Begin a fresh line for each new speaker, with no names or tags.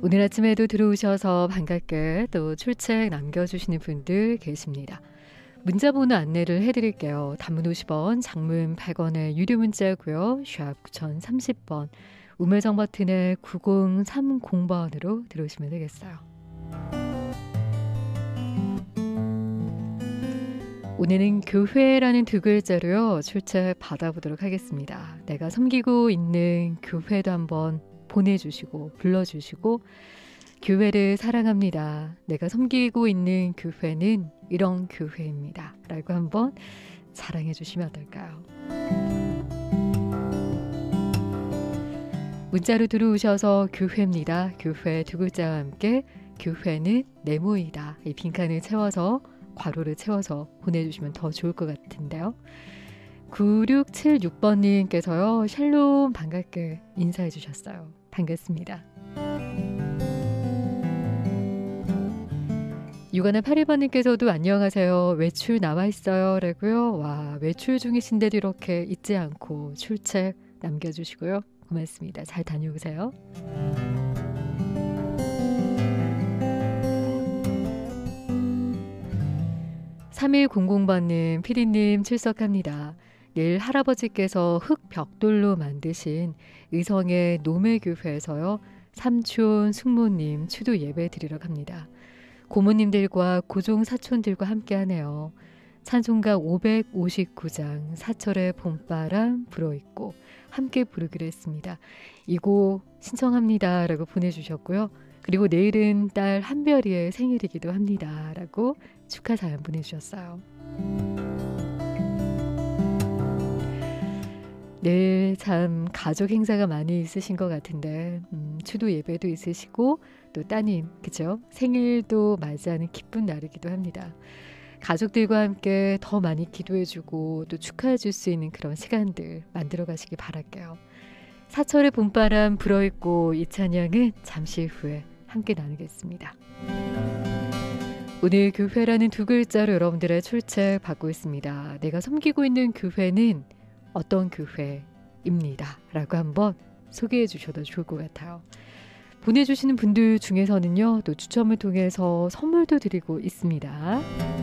오늘 아침에도 들어오셔서 반갑게 또 출첵 남겨주시는 분들 계십니다. 문자번호 안내를 해드릴게요. 단문 50원, 장문 100원의 유료 문자고요. 샵 9030번, 우물정 버튼에 9030번으로 들어오시면 되겠어요. 오늘은 교회라는 두 글자로요. 출첵 받아보도록 하겠습니다. 내가 섬기고 있는 교회도 한번 보내주시고 불러주시고, 교회를 사랑합니다. 내가 섬기고 있는 교회는 이런 교회입니다. 라고 한번 자랑해 주시면 어떨까요? 문자로 들어오셔서 교회입니다. 교회 두 글자와 함께 교회는 네모이다. 이 빈칸을 채워서 괄호를 채워서 보내주시면 더 좋을 것 같은데요. 9676번님께서요. 샬롬 반갑게 인사해 주셨어요. 반갑습니다. 6181번님께서도 안녕하세요. 외출 나와 있어요. 라고요. 와, 외출 중이신데도 이렇게 잊지 않고 출첵 남겨주시고요. 고맙습니다. 잘 다녀오세요. 3100번님, 피디님 출석합니다. 내일 할아버지께서 흙 벽돌로 만드신 의성의 노매교회에서요. 삼촌, 숙모님 추도 예배 드리러 갑니다. 고모님들과 고종 사촌들과 함께하네요. 찬송가 559장 사철의 봄바람 불어있고 함께 부르기로 했습니다. 이 곡 신청합니다. 라고 보내주셨고요. 그리고 내일은 딸 한별이의 생일이기도 합니다. 라고 축하 사연 보내주셨어요. 내일 참 가족 행사가 많이 있으신 것 같은데 추도 예배도 있으시고 또 따님 그죠? 생일도 맞이하는 기쁜 날이기도 합니다. 가족들과 함께 더 많이 기도해주고 또 축하해 줄 수 있는 그런 시간들 만들어 가시기 바랄게요. 사철의 봄바람 불어있고 이 찬양은 잠시 후에 함께 나누겠습니다. 오늘 교회라는 두 글자로 여러분들의 출첵 받고 있습니다. 내가 섬기고 있는 교회는 어떤 교회입니다. 라고 한번 소개해 주셔도 좋을 것 같아요. 보내주시는 분들 중에서는요. 또 추첨을 통해서 선물도 드리고 있습니다.